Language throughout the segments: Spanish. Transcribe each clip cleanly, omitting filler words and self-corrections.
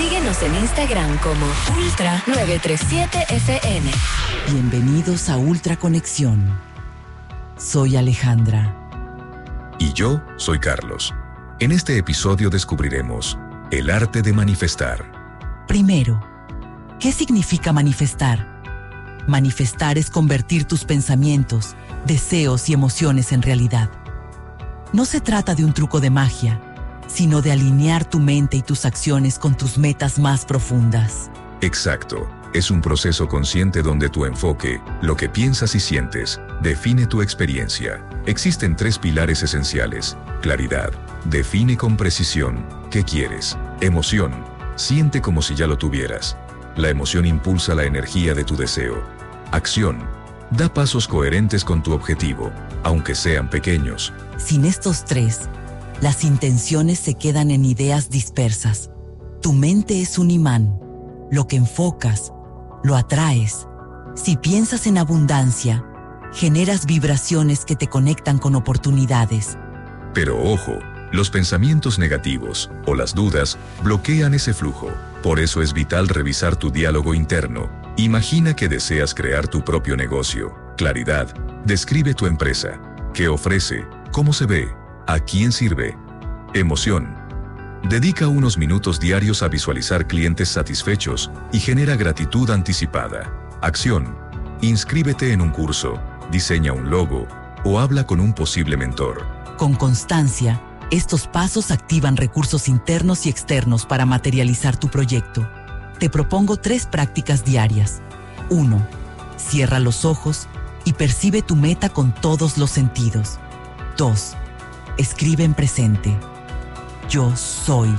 Síguenos en Instagram como Ultra937FM. Bienvenidos a Ultra Conexión. Soy Alejandra. Y yo soy Carlos. En este episodio descubriremos el arte de manifestar. Primero, ¿qué significa manifestar? Manifestar es convertir tus pensamientos, deseos y emociones en realidad. No se trata de un truco de magia, sino de alinear tu mente y tus acciones con tus metas más profundas. Exacto. Es un proceso consciente donde tu enfoque, lo que piensas y sientes, define tu experiencia. Existen 3 pilares esenciales. Claridad. Define con precisión qué quieres. Emoción. Siente como si ya lo tuvieras. La emoción impulsa la energía de tu deseo. Acción. Da pasos coherentes con tu objetivo, aunque sean pequeños. Sin estos 3, las intenciones se quedan en ideas dispersas. Tu mente es un imán. Lo que enfocas, lo atraes. Si piensas en abundancia, generas vibraciones que te conectan con oportunidades. Pero ojo, los pensamientos negativos o las dudas bloquean ese flujo. Por eso es vital revisar tu diálogo interno. Imagina que deseas crear tu propio negocio. Claridad. Describe tu empresa. ¿Qué ofrece? ¿Cómo se ve? ¿A quién sirve? Emoción. Dedica unos minutos diarios a visualizar clientes satisfechos y genera gratitud anticipada. Acción. Inscríbete en un curso, diseña un logo o habla con un posible mentor. Con constancia, estos pasos activan recursos internos y externos para materializar tu proyecto. Te propongo 3 prácticas diarias. 1. Cierra los ojos y percibe tu meta con todos los sentidos. 2. Escribe en presente. Yo soy.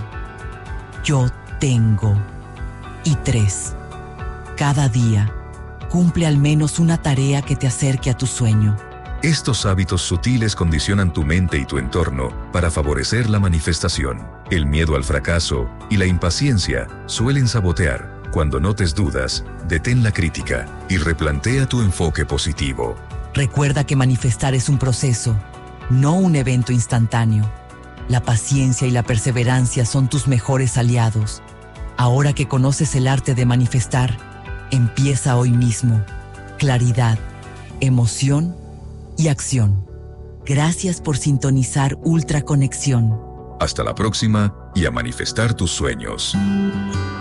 Yo tengo. Y 3. Cada día, cumple al menos una tarea que te acerque a tu sueño. Estos hábitos sutiles condicionan tu mente y tu entorno para favorecer la manifestación. El miedo al fracaso y la impaciencia suelen sabotear. Cuando notes dudas, detén la crítica y replantea tu enfoque positivo. Recuerda que manifestar es un proceso, no un evento instantáneo. La paciencia y la perseverancia son tus mejores aliados. Ahora que conoces el arte de manifestar, empieza hoy mismo. Claridad, emoción y acción. Gracias por sintonizar Ultra Conexión. Hasta la próxima y a manifestar tus sueños.